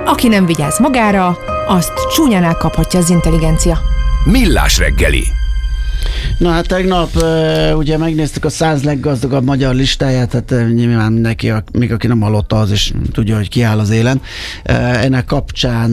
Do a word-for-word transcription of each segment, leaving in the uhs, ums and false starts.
Aki nem vigyáz magára, azt csúnyán elkaphatja az intelligencia. Millás reggeli. Na hát tegnap uh, ugye megnéztük a száz leggazdagabb magyar listáját, hát uh, nyilván mindenki, a, még aki nem hallotta, az is tudja, hogy ki áll az élen. Uh, ennek kapcsán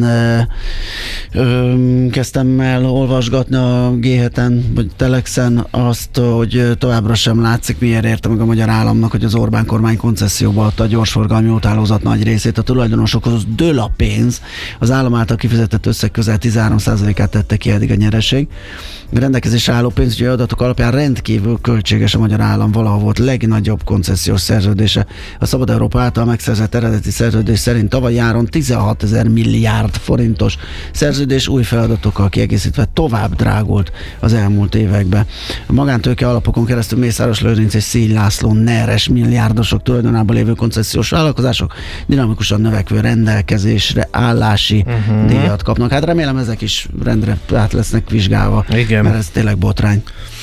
uh, uh, kezdtem el olvasgatni a gé héten, vagy Telexen azt, hogy továbbra sem látszik, miért érte meg a magyar államnak, hogy az Orbán kormány koncesszióba adta a gyorsforgalmi úthálózat nagy részét. A tulajdonosokhoz dől a pénz. Az állam által kifizetett összeg közel tizenhárom százalékát tette ki eddig a nyereség. A rendelkezésre álló pénzügyi adatok alapján rendkívül költséges a magyar állam valaha volt legnagyobb koncesziós szerződése. A Szabad Európa által megszerzett eredeti szerződés szerint tavaly nyáron tizenhatezer milliárd forintos szerződés új feladatokkal kiegészítve tovább drágult az elmúlt években. A magántőke alapokon keresztül Mészáros Lőrinc és Szély László neres milliárdosok tulajdonában lévő koncesziós vállalkozások dinamikusan növekvő rendelkezésre állási uh-huh. díjat kapnak. Hát remélem ezek is rendre át lesznek vizsgálva. Igen. Mert ez tényleg botrány.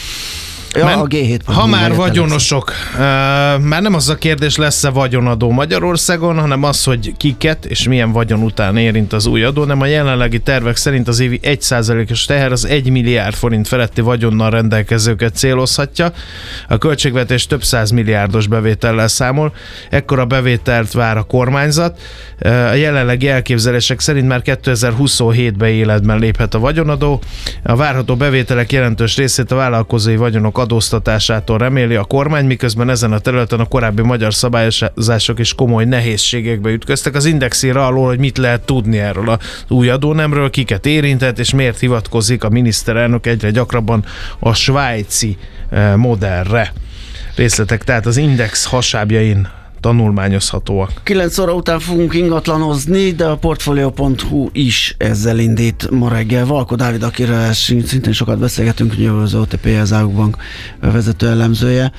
Ja, a gé hét ha már vagyonosok, uh, már nem az a kérdés, lesz-e vagyonadó Magyarországon, hanem az, hogy kiket és milyen vagyon után érint az új adó, nem a jelenlegi tervek szerint az évi egy százalékos teher az egy milliárd forint feletti vagyonnal rendelkezőket célozhatja. A költségvetés több száz milliárdos bevétellel számol, ekkora bevételt vár a kormányzat. A jelenlegi elképzelések szerint már kétezer-huszonhétben életben léphet a vagyonadó. A várható bevételek jelentős részét a vállalkozói vagyonok adóztatásától reméli a kormány, miközben ezen a területen a korábbi magyar szabályozások is komoly nehézségekbe ütköztek. Az Index ír arról, hogy mit lehet tudni erről az új adónemről, kiket érintett, és miért hivatkozik a miniszterelnök egyre gyakrabban a svájci modellre. Részletek tehát az Index hasábjain tanulmányozhatóak. kilenc óra után fogunk ingatlanozni, de a Portfolio pont hu is ezzel indít ma reggel. Valko Dávid, akire szintén sokat beszélgetünk, az o té pé az á u Bank vezető elemzője,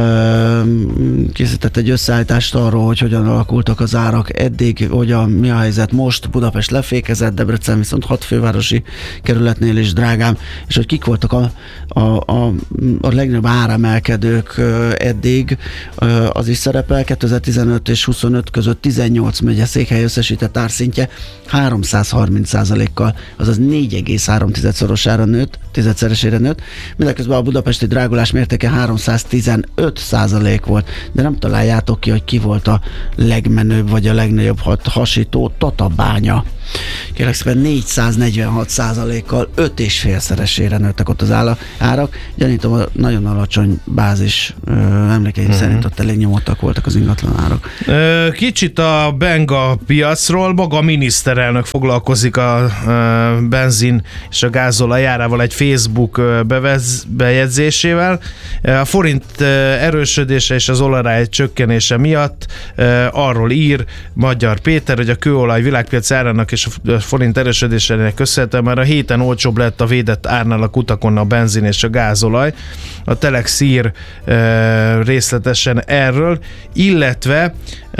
készített egy összeállítást arról, hogy hogyan alakultak az árak eddig, hogyan, mi a helyzet most. Budapest lefékezett, Debrecen viszont hat fővárosi kerületnél is drágám, és hogy kik voltak a, a, a, a legnagyobb áremelkedők eddig, az is szerepel. kétezer-tizenöt és huszonöt között tizennyolc megye székhely összesített árszintje háromszázharminc százalékkal, azaz négy egész három szorosára nőtt, tizedszeresére nőtt, mindeközben a budapesti drágulás mértéke háromszáztizenöt százalék volt, de nem találjátok ki, hogy ki volt a legmenőbb vagy a legnagyobb hasító. Tatabánya. Kérlek szépen négyszáznegyvenhat százalékkal öt és félszeresére nőttek ott az árak. Gyanítom, a nagyon alacsony bázis ö, emlékeim uh-huh. szerint ott elég nyomottak voltak az ingatlan árak. Kicsit a benga piacról, maga a miniszterelnök foglalkozik a, a benzin és a gázolaj árával egy Facebook bevez, bejegyzésével. A forint erősödése és az olajár csökkenése miatt arról ír Magyar Péter, hogy a kőolaj világpiac árának és a forint erősödésének köszönhetően már a héten olcsóbb lett a védett árnál a kutakon a benzin és a gázolaj. A Telex ír e, részletesen erről, illetve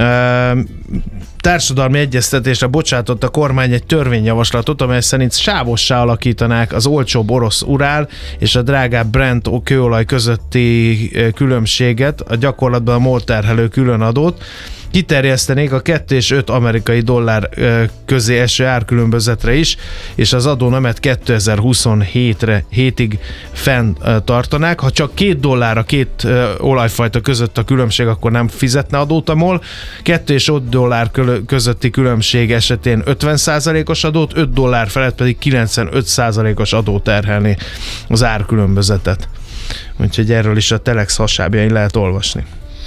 e, társadalmi egyeztetésre bocsátott a kormány egy törvényjavaslatot, amely szerint sávossá alakítanák az olcsóbb orosz urál és a drágább Brent kőolaj közötti különbséget, a gyakorlatban a MOL terhelő különadót. Kiterjesztenék a két és öt amerikai dollár közé eső árkülönbözetre is, és az adónemet kétezer-huszonhétre hétig fenn tartanák. Ha csak két dollár a két olajfajta között a különbség, akkor nem fizetne adót a MOL. két és öt dollár közötti különbség esetén ötven százalékos adót, öt dollár felett pedig kilencvenöt százalékos adót terhelni az árkülönbözetet. Úgyhogy erről is a Telex hasábjain lehet olvasni.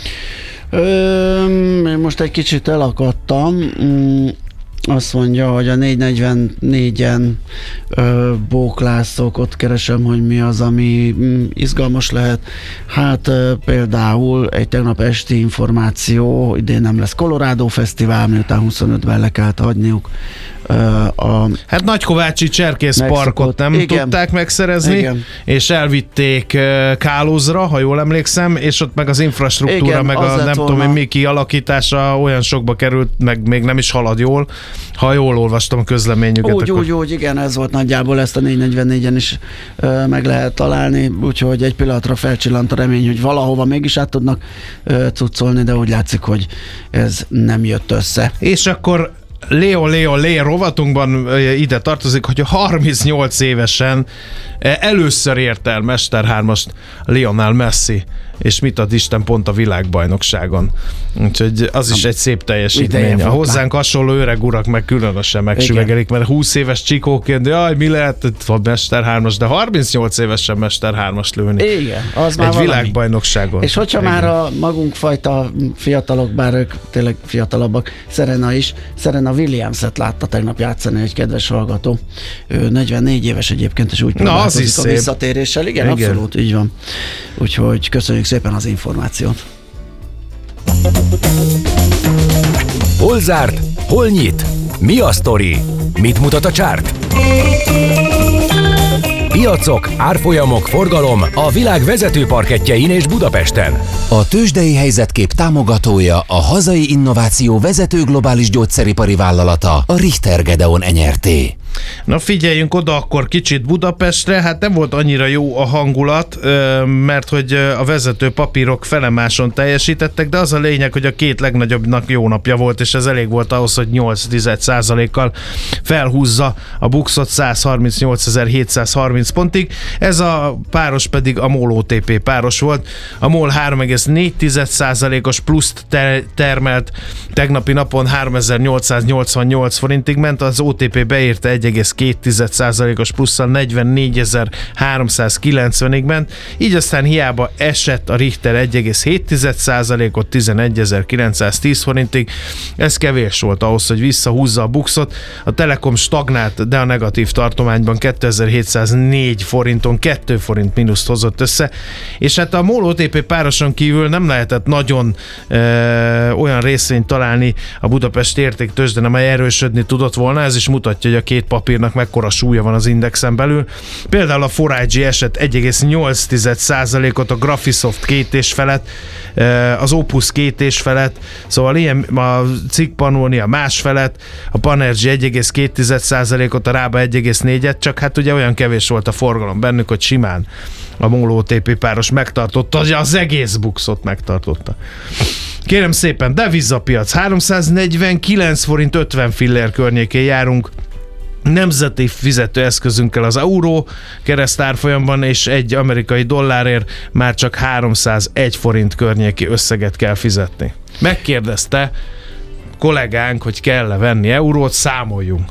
Ö, én most egy kicsit elakadtam. Azt mondja, hogy a négyszáznegyvennégyen ö, bóklászok, ott keresem, hogy mi az, ami mm, izgalmas lehet. Hát ö, például egy tegnap esti információ, idén nem lesz Colorado Fesztivál, miután huszonötben le kellett hagyniuk. A hát Nagykovácsi Cserkészparkot nem igen. tudták megszerezni, igen. és elvitték Kálózra, ha jól emlékszem, és ott meg az infrastruktúra, igen, meg a nem volna. tudom, mi kialakítása olyan sokba került, meg még nem is halad jól, ha jól olvastam a közleményüket. Úgy, akkor... úgy, úgy, igen, ez volt nagyjából, ezt a négyszáznegyvennégyen is ö, meg lehet találni, úgyhogy egy pillanatra felcsillant a remény, hogy valahova mégis át tudnak ö, cuccolni, de úgy látszik, hogy ez nem jött össze. És akkor Leo, Leo, Leo rovatunkban ide tartozik, hogy a harmincnyolc évesen először ért el Mester hármast Lionel Messi, és mit ad Isten pont a világbajnokságon. Úgyhogy az is egy szép teljesítmény. A hozzánk hasonló öreg urak meg különösen megsüvegelik, mert húsz éves csikóként, de jaj, mi lehet a Mester hármas, de harmincnyolc évesen Mester hármast lőni. Igen, az már egy valami. Világbajnokságon. És hogyha igen. már a magunk fajta fiatalok, bár ők tényleg fiatalabbak, Serena is, Serena Williams-et látta tegnap játszani egy kedves hallgató. Ő negyvennégy éves egyébként, és úgy próbálkozik a visszatéréssel. Igen, igen, abszolút, így van. Úgyhogy köszönjük szépen az információt. Hol zárt? Hol nyit? Mi a sztori? Mit mutat a csárt? Piacok, árfolyamok, forgalom a világ vezető parkettjein és Budapesten. A tőzsdei helyzetkép támogatója a hazai innováció vezető globális gyógyszeripari vállalata, a Richter Gedeon Enyerté. Na figyeljünk oda akkor kicsit Budapestre, hát nem volt annyira jó a hangulat, mert hogy a vezető papírok felemáson teljesítettek, de az a lényeg, hogy a két legnagyobbnak jó napja volt, és ez elég volt ahhoz, hogy nyolc százalékkal felhúzza a Buxot százharmincnyolcezer-hétszázharminc pontig. Ez a páros pedig a MOL o té pé páros volt. A MOL három egész négy százalékos pluszt ter- termelt, tegnapi napon háromezer-nyolcszáznyolcvannyolc forintig ment, az o té pé beírta egy egész két százalékos plusszal negyvennégyezer-háromszázkilencvenig ment, így aztán hiába esett a Richter egy egész hét százalékot tizenegyezer-kilencszáztíz forintig. Ez kevés volt ahhoz, hogy visszahúzza a Buxot. A Telekom stagnált, de a negatív tartományban kétezer-hétszáznégy forinton két forint mínuszt hozott össze, és hát a MOL o té pé pároson kívül nem lehetett nagyon e, olyan részvényt találni a Budapest értéktőzsdén, amely erősödni tudott volna. Ez is mutatja, hogy a két papírnak mekkora súlya van az indexen belül. Például a four i gé esett egy egész nyolc százalékot, a Graphisoft két és felett, az Opus két és felett, szóval ilyen a Cikk Pannonia más felett, a Panergy egy egész két százalékot, a Rába egy egész négyet, csak hát ugye olyan kevés volt a forgalom bennük, hogy simán a MOL o té pé páros megtartotta, hogy az egész Buxot megtartotta. Kérem szépen, devizapiac háromszáznegyvenkilenc forint ötven fillér környékén járunk, nemzeti fizetőeszközünkkel az euró keresztárfolyamban, és egy amerikai dollárért már csak háromszázegy forint környéki összeget kell fizetni. Megkérdezte kollégánk, hogy kell-e venni eurót, számoljunk.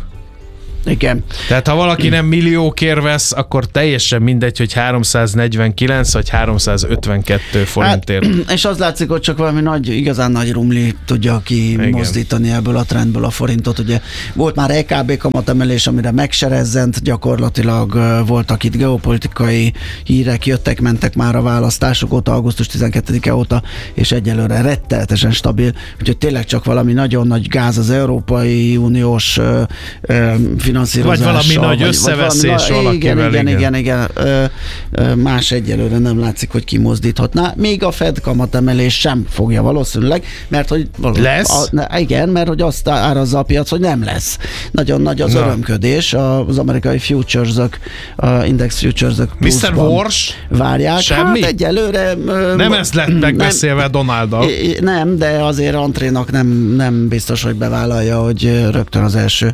Igen. Tehát ha valaki nem milliókért vesz, akkor teljesen mindegy, hogy háromszáznegyvenkilenc vagy háromszázötvenkettő forintért. Hát, és az látszik, hogy csak valami nagy, igazán nagy rumli tudja kimozdítani ebből a trendből a forintot. Ugye volt már é ká bé kamatemelés, amire megserezzent, gyakorlatilag voltak itt geopolitikai hírek, jöttek, mentek már a választások óta, augusztus tizenkettedike óta, és egyelőre rettenetesen stabil, úgyhogy tényleg csak valami nagyon nagy gáz az Európai Uniós ö, ö, finanszírozása. Vagy valami nagy összeveszés vagy valami, valakivel. Igen, igen, igen. igen. Ö, ö, más egyelőre nem látszik, hogy kimozdíthatná. Még a Fed kamatemelés sem fogja valószínűleg, mert hogy való, lesz? A, ne, igen, mert hogy azt árazza a piac, hogy nem lesz. Nagyon nagy az Na. örömködés. Az amerikai futures-ök, a index futures-ök miszter Wars? Várják. Semmi? Hát egyelőre... Ö, nem ez lett megbeszélve Donalddal. Nem, de azért Antrénak nem, nem biztos, hogy bevállalja, hogy rögtön az első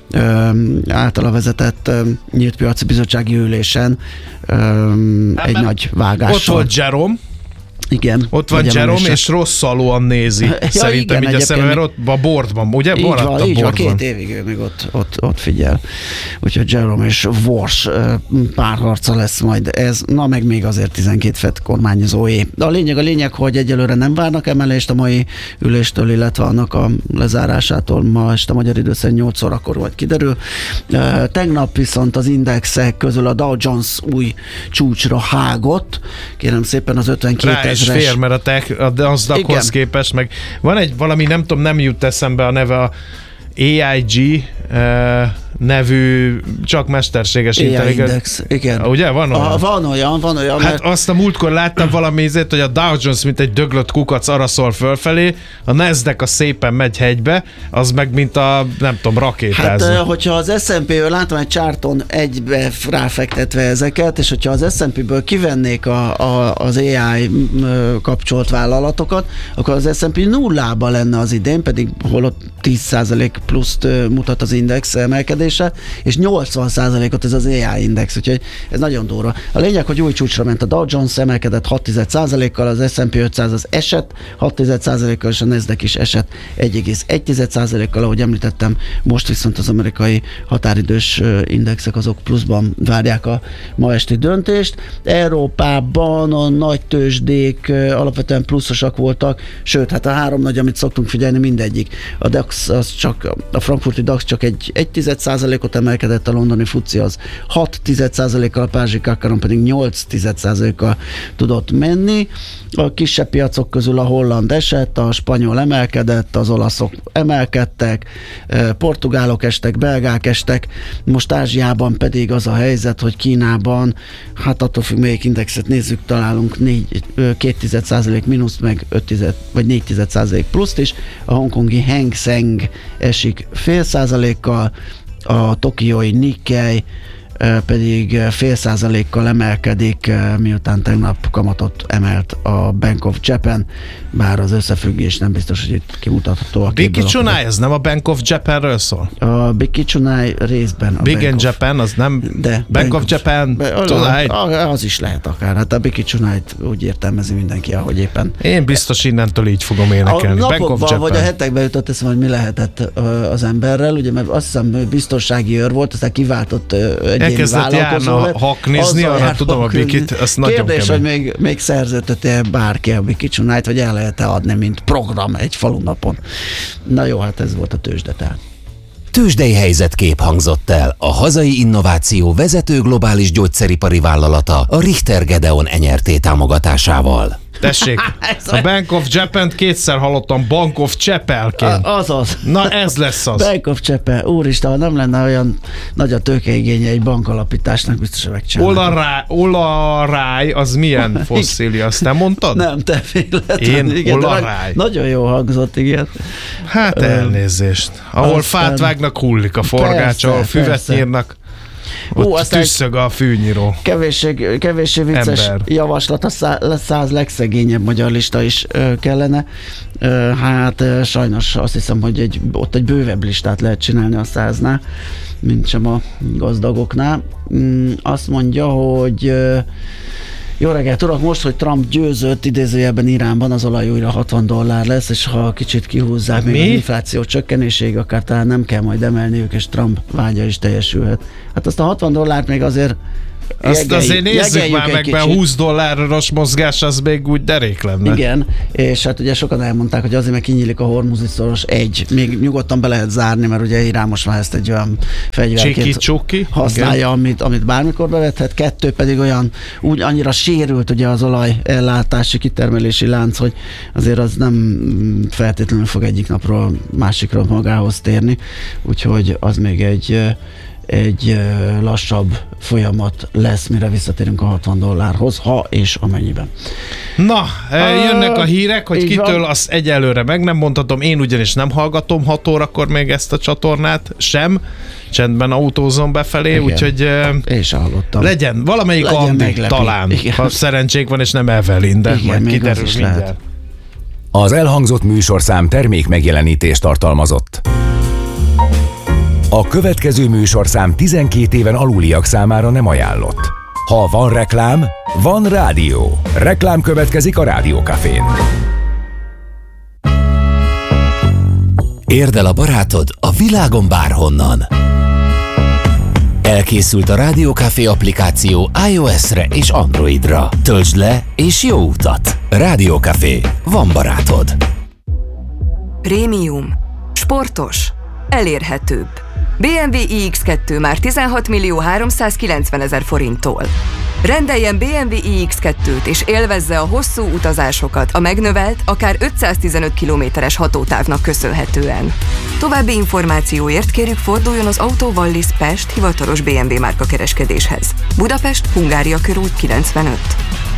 ö, általa vezetett ö, nyílt piaci bizottsági ülésen ö, egy hát, nagy vágással. Ott volt Jerome. Igen. Ott van Jerome, és rosszalóan nézi. Ja, szerintem így a szemben, mert ott a boardban, ugye? Így Maradt van, a így van, boardban. két évig ő még ott, ott, ott figyel. Úgyhogy Jerome és Walsh párharca lesz majd ez. Na meg még azért tizenkét Fed kormányozóé. De a lényeg a lényeg, hogy egyelőre nem várnak emelést a mai üléstől, illetve annak a lezárásától. Ma este magyar idő szerint nyolc órakor majd kiderül. Tegnap viszont az indexek közül a Dow Jones új csúcsra hágott. Kérem szépen az ötvenkét és fér, mert a, tech, a NASDAQ-hoz képest, meg van egy valami, nem tudom, nem jut eszembe a neve, a á i gé, nevű csak mesterséges intelligencia. Index, igen. Ugye, van olyan? A, van olyan, van olyan. Hát mert... azt a múltkor láttam valami ízét, hogy a Dow Jones, mint egy döglött kukac araszol fölfelé, a Nasdaq a szépen megy hegybe, az meg mint a, nem tudom, rakétázó. Hát, hogyha az es and pé-ből látom egy csárton egybe ráfektetve ezeket, és hogyha az es and pé-ből kivennék a, a, az á i kapcsolt vállalatokat, akkor az es and pé nullában lenne az idén, pedig holott tíz százalék pluszt mutat az index emelkedése, és nyolcvan százalékot ez az á i index, úgyhogy ez nagyon durva. A lényeg, hogy új csúcsra ment a Dow Jones, emelkedett hat százalékkal, az es and pé ötszáz az esett hat százalékkal, és a Nasdaq is esett egy egész egy százalékkal, ahogy említettem, most viszont az amerikai határidős indexek azok pluszban várják a ma esti döntést. Európában a nagy tőzsdék alapvetően pluszosak voltak, sőt, hát a három nagy, amit szoktunk figyelni, mindegyik. A DAX az csak, a frankfurti DAX csak egy egy százalékot emelkedett, a londoni fuci az hat százalékkal, a pázsi Kakaron pedig nyolc százalékkal tudott menni. A kisebb piacok közül a holland esett, a spanyol emelkedett, az olaszok emelkedtek, portugálok estek, belgák estek, most Ázsiában pedig az a helyzet, hogy Kínában, hát attól függ, melyik indexet nézzük, találunk két százalék mínusz, meg öt vagy négy százalék pluszt is, a hongkongi Hang Seng esik fél százalékkal, a tokiói Nikkei pedig fél százalékkal emelkedik, miután tegnap kamatot emelt a Bank of Japan, bár az összefüggés nem biztos, hogy itt kimutatható a képből. Big Chunai, ez nem a Bank of Japanről szól? A Big Chunai részben a Big Bank and of... Japan, az nem de, Bank, Bank of, of Japan Chunai? Az is lehet akár, hát a Big Chunai-t úgy értelmezi mindenki, ahogy éppen. Én biztos innentől így fogom énekelni. A Bank of Japan. Vagy a hetekben jutott eszem, hogy mi lehetett az emberrel, ugye, mert azt hiszem biztonsági őr volt, aztán kiváltott egyéni vállalkozó. Haknizni, arra tudom a Bikit, azt nagyon kérdés, kemény. hogy még, még szerződtette bárki a Big Chunai-t, vagy el lehet-e adni, mint program egy falunapon. Na jó, hát ez volt a tőzsde tehát. Tőzsdei helyzetkép hangzott el a hazai innováció vezető globális gyógyszeripari vállalata, a Richter Gedeon Enyerté támogatásával. Tessék, a Bank of Japan-t kétszer hallottam Bank of Chapel-ként. Azaz. Na ez lesz az. Bank of Chapel. Úristen, ha nem lenne olyan nagy a tőkeigénye egy bankalapításnak, biztos, hogy megcsinálnak. Olaráj, az milyen fosszília, azt nem mondtad? Nem, te véletlen. Én olaráj. Nagyon jó hangzott, igen. Hát elnézést. Ahol aztán... fát vágnak, hullik a forgács, ahol füvet persze. nyírnak. Ott Ó, tüsszög a fűnyíró. Kevéssé, kevéssé vicces ember. Javaslat, a száz legszegényebb magyar lista is ö, kellene. Ö, hát ö, sajnos azt hiszem, hogy egy, ott egy bővebb listát lehet csinálni a száznál, mint sem a gazdagoknál. Mm, azt mondja, hogy ö, jó reggelt, urak, most, hogy Trump győzött, idézőjelben Iránban, az olaj újra hatvan dollár lesz, és ha kicsit kihúzzák még az infláció csökkenéséig, akár talán nem kell majd emelniük, és Trump vágya is teljesülhet. Hát azt a hatvan dollárt még azért Azt azért nézzük már meg, mert húsz dolláros mozgás az még úgy derék lenne. Igen, és hát ugye sokan elmondták, hogy azért meg kinyílik a Hormuzi szoros, egy, még nyugodtan be lehet zárni, mert ugye Irán most már ezt egy olyan fegyverként használja, amit, amit bármikor bevethet, kettő pedig olyan, úgy annyira sérült ugye az olaj ellátási, kitermelési lánc, hogy azért az nem feltétlenül fog egyik napról másikról magához térni, úgyhogy az még egy egy lassabb folyamat lesz, mire visszatérünk a hatvan dollárhoz, ha és amennyiben. Na, jönnek a hírek, hogy kitől, azt egyelőre meg nem mondhatom, én ugyanis nem hallgatom hat órakor még ezt a csatornát, sem, csendben autózom befelé, úgyhogy én sem hallottam. Legyen, valamelyik legyen Andi meglepi. Talán, igen. Ha szerencsénk van, és nem Evelyn, de igen, majd kiderül mindjárt. Lehet. Az elhangzott műsorszám termék megjelenítést tartalmazott. A következő műsorszám tizenkét éven aluliak számára nem ajánlott. Ha van reklám, van rádió. Reklám következik a Rádiókafén. Érd el a barátod a világon bárhonnan. Elkészült a Rádiókafé applikáció iOS-re és Androidra. Töltsd le és jó utat! Rádiókafé. Van barátod. Prémium. Sportos. Elérhetőbb. bé em vé i iksz kettő már tizenhat millió háromszázkilencven ezer forinttól. Rendeljen bé em vé i iksz kettőt és élvezze a hosszú utazásokat a megnövelt, akár ötszáztizenöt kilométeres hatótávnak köszönhetően. További információért kérjük forduljon az Auto Wallis Pest hivatalos bé em vé márka kereskedéshez. Budapest, Hungária körút kilencvenöt.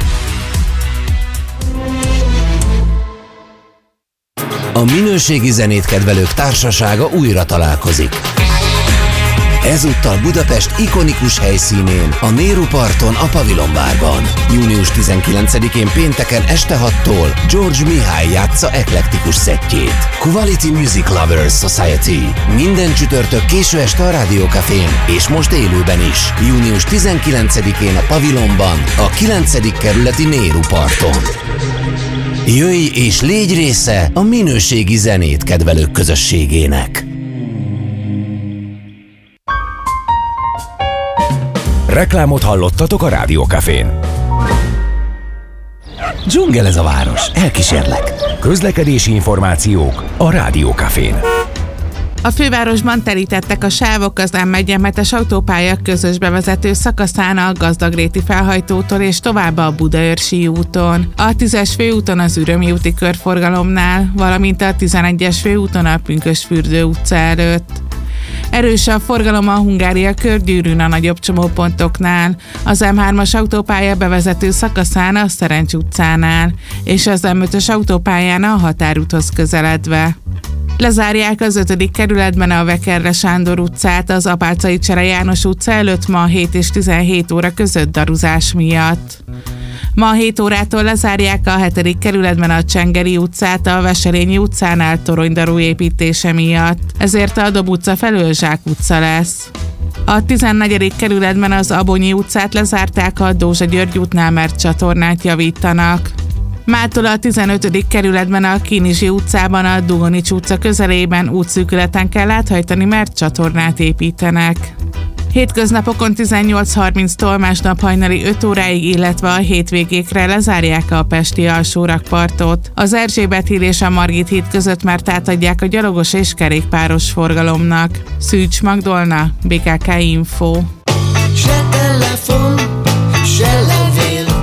A minőségi zenét kedvelők társasága újra találkozik. Ezúttal Budapest ikonikus helyszínén, a Néru parton, a Pavilon Bárban. június tizenkilencedikén pénteken este hattól George Mihály játsza eklektikus szettjét. Quality Music Lovers Society. Minden csütörtök késő este a Rádió Cafén, és most élőben is. június tizenkilencedikén a Pavilonban, a kilencedik kerületi Néru parton. Jöjj és légy része a minőségi zenét kedvelők közösségének. Reklámot hallottatok a Rádió Cafén. Dzsungel ez a város, elkísérlek. Közlekedési információk a Rádió Cafén. A fővárosban terítettek a sávok az M egy autópálya közös bevezető szakaszán a Gazdagréti felhajtótól és tovább a Budaörsi úton, a tízes főúton az Ürömi úti körforgalomnál, valamint a tizenegyes főúton a Pünkösdfürdő utca előtt. Erős a forgalom a Hungária körgyűrűn a nagyobb csomópontoknál, az M hármas autópálya bevezető szakaszán a Szerencs utcánál, és az M ötös autópályán a Határúthoz közeledve. Lezárják az ötödik kerületben a Vekerre Sándor utcát az Apáczai Csere János utca előtt ma hét és tizenhét óra között daruzás miatt. Ma hét órától lezárják a hetedik kerületben a Csengeri utcát a Veselényi utcánál toronydarú építése miatt, ezért a Dob utca felől Zsák utca lesz. A tizennegyedik kerületben az Abonyi utcát lezárták a Dózsa György útnál, mert csatornát javítanak. Mától a tizenötödik kerületben a Kinizsi utcában a Dugonics utca közelében útszűkületen kell áthajtani, mert csatornát építenek. Hétköznapokon tizennyolc harminctól másnap hajnali öt óráig, illetve a hétvégékre lezárják a pesti alsórakpartot. Az Erzsébet híd és a Margit híd között már átadják a gyalogos és kerékpáros forgalomnak. Szűcs Magdolna, bé ká ká Info. Se telefon, se levél,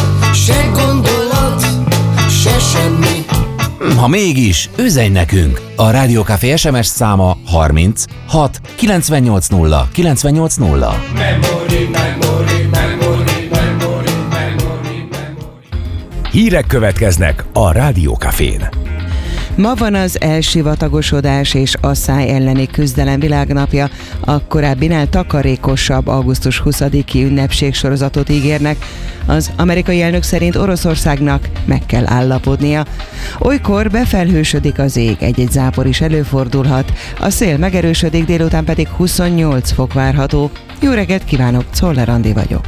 se gondolat, se semmi. Ha mégis, üzenj nekünk! A Rádió Café es em es száma harminc hat kilencvennyolc nulla kilencvennyolc nulla. Memory, memory, memory, memory, memory, memory. Hírek következnek a Rádió Cafén. Ma van az elsivatagosodás és asszály elleni küzdelem világnapja, a korábbinál takarékosabb augusztus huszadiki ünnepségsorozatot ígérnek. Az amerikai elnök szerint Oroszországnak meg kell állapodnia. Olykor befelhősödik az ég, egy-egy zápor is előfordulhat, a szél megerősödik, délután pedig huszonnyolc fok várható. Jó reggelt kívánok, Czoller Andi vagyok.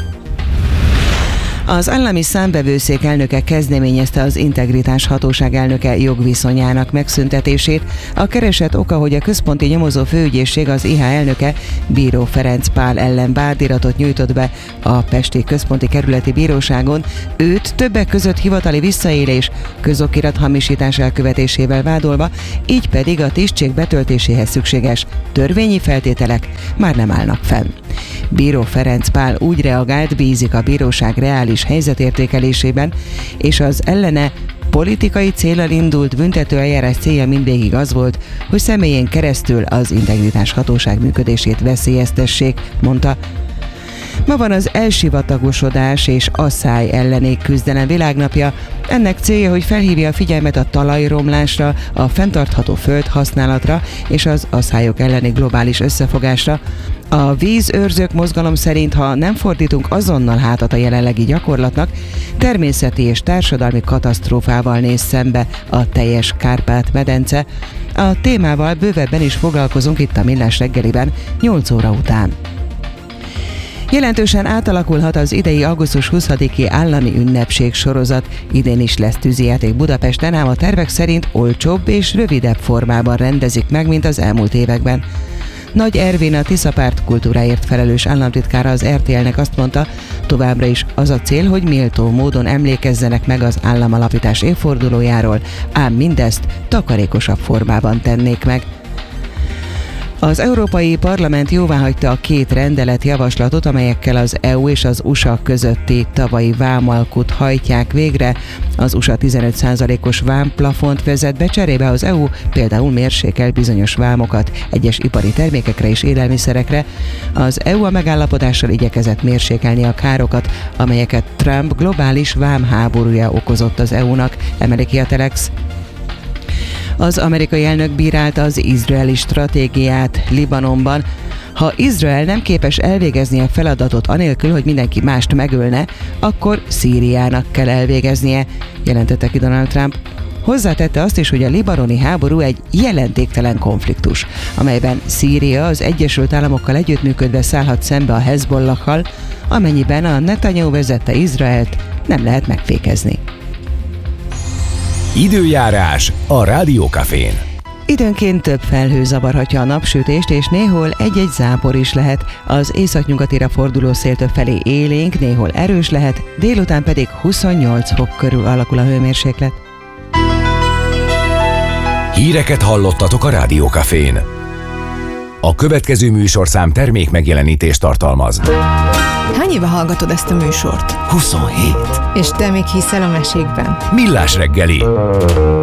Az állami számbevőszék elnöke kezdeményezte az Integritás Hatóság elnöke jogviszonyának megszüntetését. A kereset oka, hogy a központi nyomozó főügyészség az i há elnöke Bíró Ferenc Pál ellen várdiratot nyújtott be a Pesti Központi Kerületi Bíróságon. Őt többek között hivatali visszaélés, közokirat hamisítás elkövetésével vádolva, így pedig a tisztség betöltéséhez szükséges törvényi feltételek már nem állnak fenn. Bíró Ferenc Pál úgy reagált, bízik a bíróság reális helyzetértékelésében, és az ellene politikai céllal indult büntetőeljárás célja mindvégig az volt, hogy személyén keresztül az Integritás Hatóság működését veszélyeztessék, mondta. Ma van az elsivatagosodás és asszály elleni küzdelem világnapja. Ennek célja, hogy felhívja a figyelmet a talajromlásra, a fenntartható földhasználatra és az asszályok elleni globális összefogásra. A vízőrzők mozgalom szerint, ha nem fordítunk azonnal hátat a jelenlegi gyakorlatnak, természeti és társadalmi katasztrófával néz szembe a teljes Kárpát-medence. A témával bővebben is foglalkozunk itt a Millás reggeliben nyolc óra után. Jelentősen átalakulhat az idei augusztus huszadiki állami ünnepség sorozat. Idén is lesz tűzijáték Budapesten, ám a tervek szerint olcsóbb és rövidebb formában rendezik meg, mint az elmúlt években. Nagy Ervin, a Tiszapárt kultúráért felelős államtitkára az er té el-nek azt mondta, továbbra is az a cél, hogy méltó módon emlékezzenek meg az államalapítás évfordulójáról, ám mindezt takarékosabb formában tennék meg. Az Európai Parlament jóváhagyta a két rendelet javaslatot, amelyekkel az é u és az u es á közötti tavalyi vámalkut hajtják végre. Az u es á tizenöt százalékos vámplafont vezet be, cserébe az é u például mérsékel bizonyos vámokat egyes ipari termékekre és élelmiszerekre. Az é u a megállapodással igyekezett mérsékelni a károkat, amelyeket Trump globális vámháborúja okozott az é u-nak, emeli ki a Telex. Az amerikai elnök bírálta az izraeli stratégiát Libanonban. Ha Izrael nem képes elvégezni a feladatot anélkül, hogy mindenki mást megölne, akkor Szíriának kell elvégeznie, jelentette ki Donald Trump. Hozzátette azt is, hogy a libanoni háború egy jelentéktelen konfliktus, amelyben Szíria az Egyesült Államokkal együttműködve szállhat szembe a Hezbollakkal, amennyiben a Netanyahu vezette Izraelt nem lehet megfékezni. Időjárás a Rádiókafén. Időnként több felhő zavarhatja a napsütést, és néhol egy-egy zápor is lehet. Az északnyugatira forduló szél többfelé élénk, néhol erős lehet, délután pedig huszonnyolc fok körül alakul a hőmérséklet. Híreket hallottatok a Rádiókafén. A következő műsorszám termék megjelenítést tartalmaz. Hány éve hallgatod ezt a műsort? huszonhét. És te még hiszel a mesékben? Millás reggeli.